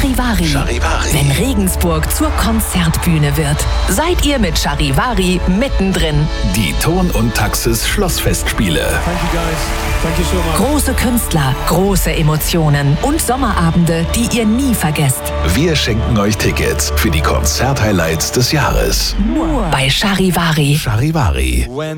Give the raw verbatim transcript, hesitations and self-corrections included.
Charivari. Charivari. Wenn Regensburg zur Konzertbühne wird, seid ihr mit Charivari mittendrin. Die Ton und Taxis Schlossfestspiele. Thank you guys. Thank you so much. Große Künstler, große Emotionen und Sommerabende, die ihr nie vergesst. Wir schenken euch Tickets für die Konzerthighlights des Jahres. Nur bei Charivari. Charivari. When